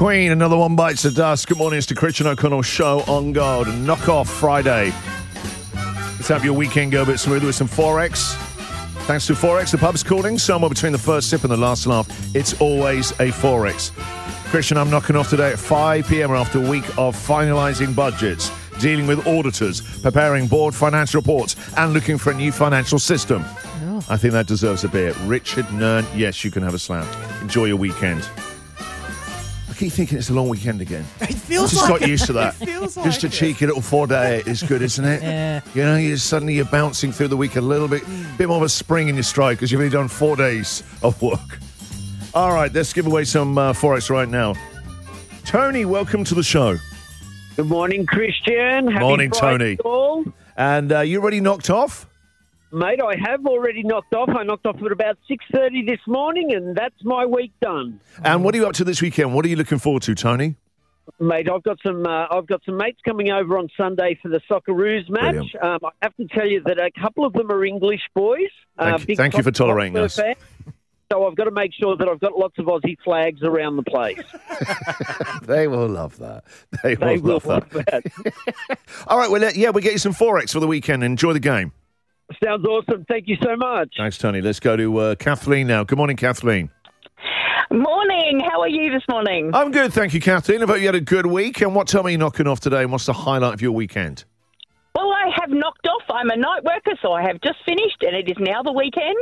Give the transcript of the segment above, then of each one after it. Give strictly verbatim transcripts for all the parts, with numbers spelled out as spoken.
Queen, another one bites the dust. Good morning, it's the Christian O'Connell Show on Gold. Knock off Friday. Let's have your weekend go a bit smoother with some Forex. Thanks to Forex, the pub's calling. Somewhere between the first sip and the last laugh, it's always a Forex. Christian, I'm knocking off today at five p.m. after a week of finalising budgets, dealing with auditors, preparing board financial reports, and looking for a new financial system. Oh. I think that deserves a beer. Richard Nern, yes, you can have a slam. Enjoy your weekend. I keep thinking it's a long weekend again. It feels I just like got used to that. It feels like just a it. cheeky little four-day is good, isn't it? Yeah. You know, you suddenly you're bouncing through the week a little bit, bit more of a spring in your stride because you've only done four days of work. All right, let's give away some uh, Forex right now. Tony, welcome to the show. Good morning, Christian. Happy Morning, Friday Tony. all. And uh, you already knocked off? Mate, I have already knocked off. I knocked off at about six thirty this morning, and that's my week done. And what are you up to this weekend? What are you looking forward to, Tony? Mate, I've got some uh, I've got some mates coming over on Sunday for the Socceroos match. Um, I have to tell you that a couple of them are English boys. Thank, uh, you, big thank you for Tottenham tolerating us. Hotspur fans. So I've got to make sure that I've got lots of Aussie flags around the place. They will love that. They will They will love love that. that. All right, well, yeah, we'll get you some Forex for the weekend. Enjoy the game. Sounds awesome. Thank you so much. Thanks, Tony. Let's go to uh, Kathleen now. Good morning, Kathleen. Morning. How are you this morning? I'm good, thank you, Kathleen. I hope you had a good week. And what time are you knocking off today? And what's the highlight of your weekend? Well, I have knocked off. I'm a night worker, so I have just finished, and it is now the weekend.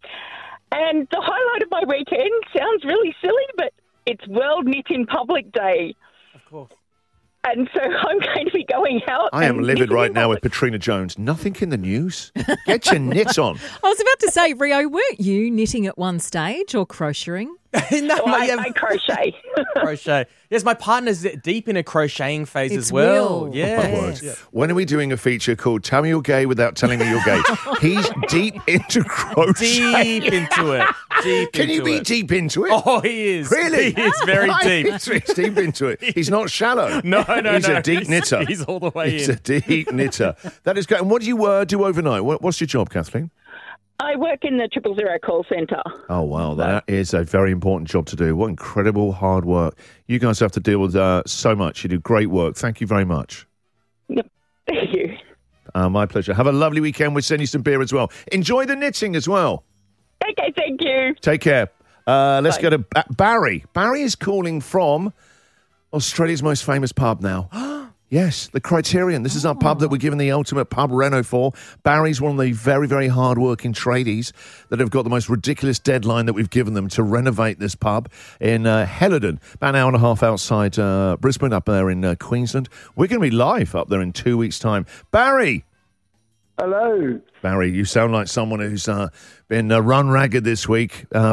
And the highlight of my weekend sounds really silly, but it's World Knit in Public Day. Of course. And so I'm going to be going out. I am and livid knitting right in now with public. Katrina Jones. Nothing in the news. Get your knits on. I was about to say, Rio, weren't you knitting at one stage or crocheting? no, So I, yeah, I crochet. crochet. Yes, my partner's deep in a crocheting phase It's as well. Will. Yeah. My word. When are we doing a feature called Tell Me You're Gay Without Telling Me You're Gay? He's deep into crochet. Deep into it. Deep Can you into be it. deep into it? Oh, he is. Really? He is very deep. He's, he's deep into it. He's not shallow. No, no, He's no. a deep He's- knitter. He's all the way He's in. a deep knitter. That is great. And what do you uh, do overnight? What, what's your job, Kathleen? I work in the Triple Zero call centre. Oh, wow. That is a very important job to do. What incredible hard work. You guys have to deal with uh, so much. You do great work. Thank you very much. Yep. Thank you. Uh, my pleasure. Have a lovely weekend. We'll send you some beer as well. Enjoy the knitting as well. Okay, thank you. Take care. Uh, let's Bye. go to ba- Barry. Barry is calling from Australia's most famous pub now. Yes, the Criterion. This is our pub that we're giving the ultimate pub reno for. Barry's one of the very, very hard-working tradies that have got the most ridiculous deadline that we've given them to renovate this pub in uh, Helidon, about an hour and a half outside uh, Brisbane, up there in uh, Queensland. We're going to be live up there in two weeks' time. Barry! Hello. Barry, you sound like someone who's uh, been uh, run ragged this week, uh,